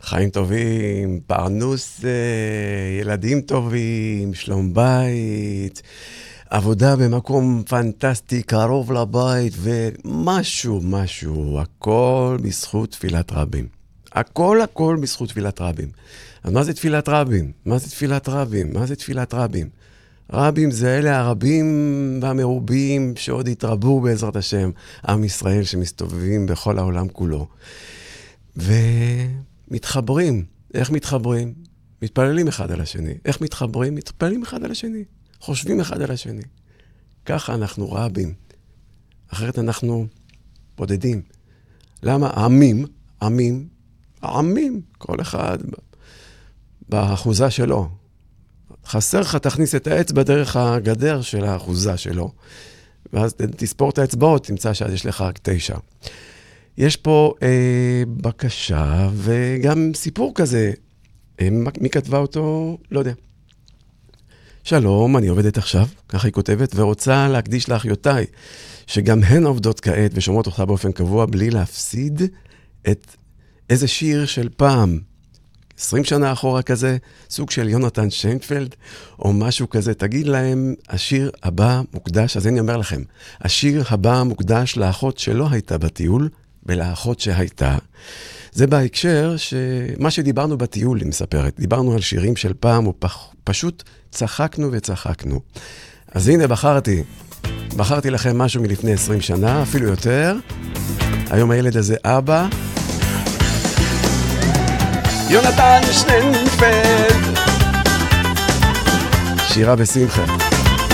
חיים טובים, פרנוס, ילדים טובים, שלום בית, עבודה במקום פנטסטי, קרוב לבית, ומשהו, הכל בזכות תפילת רבים. הכל בזכות תפילת רבים. אז מה זה תפילת רבים? מה זה תפילת רבים? רבים זה אלה הרבים והמרובים שעוד יתרבו בעזרת השם, עם ישראל שמסתובבים בכל העולם כולו. ומתחברים. איך מתחברים? מתפללים אחד על השני. איך מתחברים? מתפללים אחד על השני. חושבים אחד על השני. ככה אנחנו רבים. אחרת אנחנו בודדים. למה? עמים, כל אחד באחוזה שלו. חסר לך, תכניס את האצבע דרך הגדר של האחוזה שלו, ואז תספור את האצבעות, תמצא שאז יש לך רק 9. יש פה בקשה, וגם סיפור כזה. מי כתבה אותו? לא יודע. שלום, אני עובדת עכשיו, ככה היא כותבת, ורוצה להקדיש לאחיותיי, שגם הן עובדות כעת ושומעות אותך באופן קבוע, בלי להפסיד את איזה שיר של פעם. 20 שנה אחורה כזה, סוג של יונתן שיינפלד, או משהו כזה. תגיד להם, השיר הבא מוקדש, אז אני אומר לכם, השיר הבא מוקדש לאחות שלא הייתה בטיול, ולאחות שהייתה. זה בהקשר שמה שדיברנו בטיול, היא מספרת, דיברנו על שירים של פעם, ופשוט צחקנו וצחקנו. אז הנה בחרתי לכם משהו מלפני 20 שנה, אפילו יותר. היום הילד הזה אבא, יונתן שיינפלד, שירה בשמחה.